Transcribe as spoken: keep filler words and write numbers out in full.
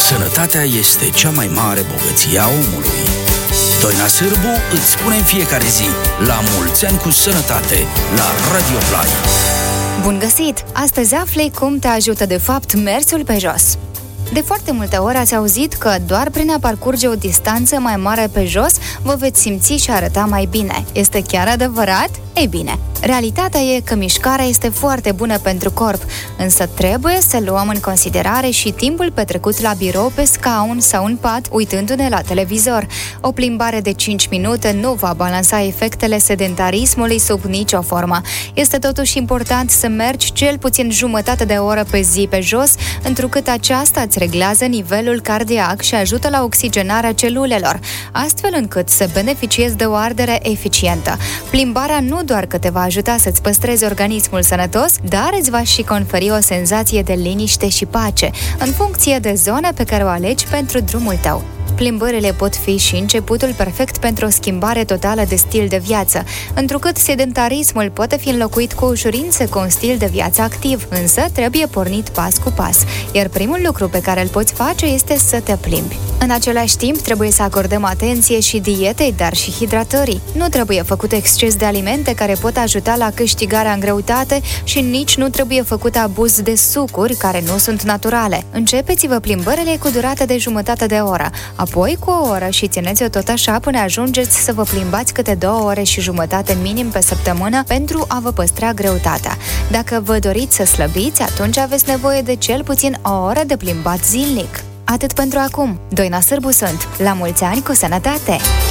Sănătatea este cea mai mare bogăție a omului. Doina Sârbu îți spune în fiecare zi la mulți ani cu sănătate la Radio Play. Bun găsit! Astăzi afli cum te ajută de fapt mersul pe jos. De foarte multe ori ați auzit că doar prin a parcurge o distanță mai mare pe jos vă veți simți și arăta mai bine. Este chiar adevărat? Ei bine, realitatea e că mișcarea este foarte bună pentru corp, însă trebuie să luăm în considerare și timpul petrecut la birou pe scaun sau în pat, uitându-ne la televizor. O plimbare de cinci minute nu va balansa efectele sedentarismului sub nicio formă. Este totuși important să mergi cel puțin jumătate de oră pe zi pe jos, întrucât aceasta îți reglează nivelul cardiac și ajută la oxigenarea celulelor, astfel încât să beneficiezi de o ardere eficientă. Plimbarea nu doar că te va ajuta să-ți păstrezi organismul sănătos, dar îți va și conferi o senzație de liniște și pace, în funcție de zona pe care o alegi pentru drumul tău. Plimbările pot fi și începutul perfect pentru o schimbare totală de stil de viață, întrucât sedentarismul poate fi înlocuit cu ușurință cu un stil de viață activ, însă trebuie pornit pas cu pas, iar primul lucru pe care îl poți face este să te plimbi. În același timp, trebuie să acordăm atenție și dietei, dar și hidratării. Nu trebuie făcut exces de alimente care pot ajuta la câștigarea în greutate și nici nu trebuie făcut abuz de sucuri care nu sunt naturale. Începeți-vă plimbările cu durată de jumătate de oră, apoi cu o oră și țineți-o tot așa până ajungeți să vă plimbați câte două ore și jumătate minim pe săptămână pentru a vă păstra greutatea. Dacă vă doriți să slăbiți, atunci aveți nevoie de cel puțin o oră de plimbat zilnic. Atât pentru acum. Doina Sârbu sunt. La mulți ani cu sănătate!